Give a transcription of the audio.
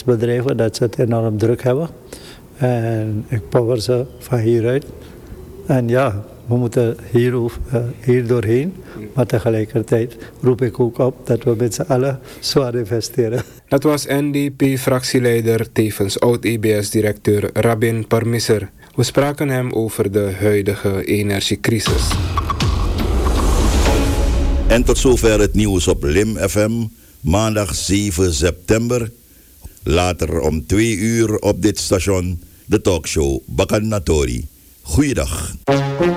bedrijven dat ze het enorm druk hebben. En ik power ze van hieruit. En ja, we moeten hier doorheen. Maar tegelijkertijd roep ik ook op dat we met z'n allen zwaar investeren. Dat was NDP-fractieleider, tevens oud-EBS-directeur Rabin Parmisser. We spraken hem over de huidige energiecrisis. En tot zover het nieuws op LIM FM, maandag 7 september. Later om 2 uur op dit station, de talkshow Bakan Natori. Goeiedag.